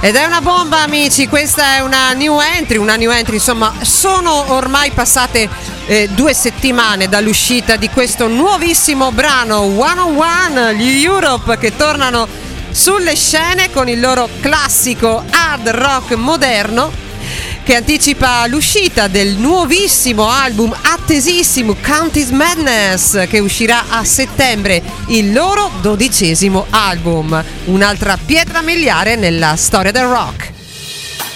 Ed è una bomba, amici, questa è una new entry, insomma, sono ormai passate 2 settimane dall'uscita di questo nuovissimo brano, 101, gli Europe che tornano sulle scene con il loro classico hard rock moderno che anticipa l'uscita del nuovissimo album attesissimo Countess Madness, che uscirà a settembre, il loro 12° album, un'altra pietra miliare nella storia del rock.